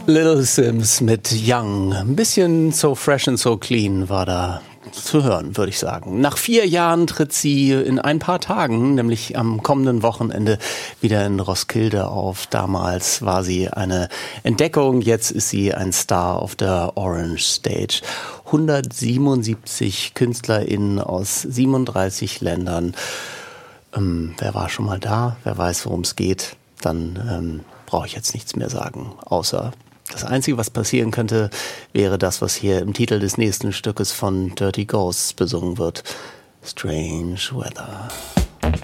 Little Sims mit Young. Ein bisschen So Fresh and So Clean war da zu hören, würde ich sagen. Nach 4 Jahren tritt sie in ein paar Tagen, nämlich am kommenden Wochenende, wieder in Roskilde auf. Damals war sie eine Entdeckung, jetzt ist sie ein Star auf der Orange Stage. 177 KünstlerInnen aus 37 Ländern. Wer war schon mal da? Wer weiß, worum es geht? Dann brauche ich jetzt nichts mehr sagen, außer das Einzige, was passieren könnte, wäre das, was hier im Titel des nächsten Stückes von Dirty Ghosts besungen wird. Strange Weather.